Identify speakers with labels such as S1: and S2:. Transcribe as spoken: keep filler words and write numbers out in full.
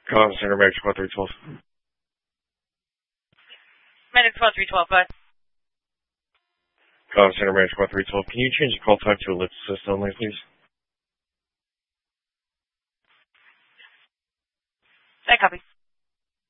S1: Call Center Magic one three one two.
S2: Medic twelve three twelve, bud.
S1: Call Center Magic one three one two. Can you change the call time to a lift assist only, please?
S2: I copy.